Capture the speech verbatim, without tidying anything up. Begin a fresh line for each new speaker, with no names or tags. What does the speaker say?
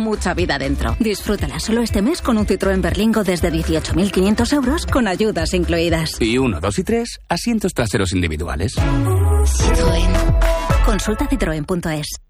mucha vida dentro. Disfrútala solo este mes con un Citroën Berlingo desde dieciocho mil quinientos euros con ayudas incluidas.
Y uno, dos y tres, asientos traseros individuales.
Citroën. Consulta citroen punto es.